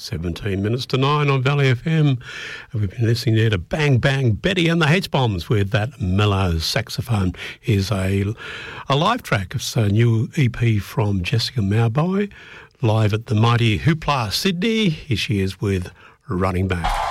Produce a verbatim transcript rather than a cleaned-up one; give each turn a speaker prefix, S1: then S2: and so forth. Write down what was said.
S1: seventeen minutes to nine on Valley F M. And we've been listening there to Bang Bang Betty and the H-Bombs with that mellow saxophone. Here's a, a live track. It's a new E P from Jessica Mauboy, live at the mighty Hoopla Sydney. Here she is with Running Back.